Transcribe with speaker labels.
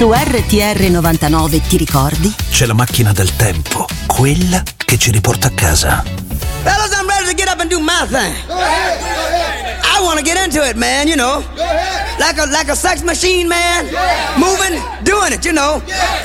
Speaker 1: Su RTR 99 ti ricordi?
Speaker 2: C'è la macchina del tempo, quella che ci riporta a casa.
Speaker 3: Fellas, I'm ready to get up and do my thing.
Speaker 4: Go ahead. Go ahead.
Speaker 3: I want to get into it, man, you know.
Speaker 4: Go ahead.
Speaker 3: Like a sex machine, man.
Speaker 4: Yeah.
Speaker 3: Moving, doing it, you know.
Speaker 4: Yeah.